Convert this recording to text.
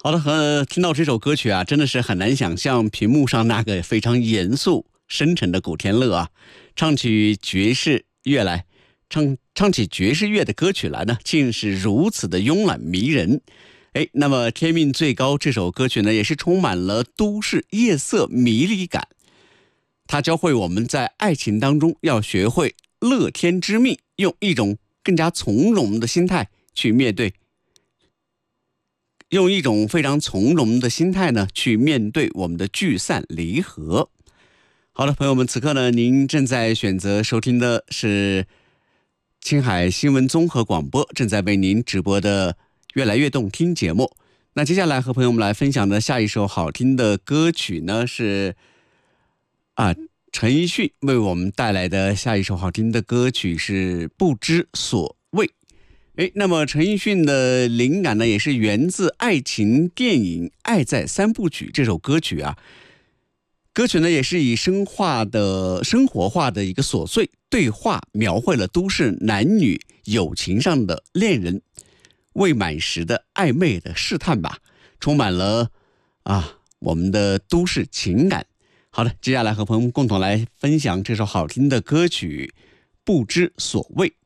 好的，听到这首歌曲啊，真的是很难想象屏幕上那个非常严肃深沉的古天乐啊，唱起爵士乐来，唱起爵士乐的歌曲来呢，竟是如此的慵懒迷人。那么《天命最高》这首歌曲呢，也是充满了都市夜色迷离感。它教会我们在爱情当中要学会乐天知命，用一种更加从容的心态去面对。用一种非常从容的心态呢，去面对我们的聚散离合。好的，朋友们，此刻呢，您正在选择收听的是青海新闻综合广播正在为您直播的越来越动听节目。那接下来和朋友们来分享的下一首好听的歌曲呢，是陈奕迅为我们带来的下一首好听的歌曲是不知所谓。那么陈奕迅的灵感呢，也是源自爱情电影《爱在三部曲》这首歌曲啊。歌曲呢，也是以生活化的一个琐碎对话，描绘了都市男女友情上的恋人未满时的暧昧的试探吧，充满了我们的都市情感。好的，接下来和朋友们共同来分享这首好听的歌曲《不知所谓》。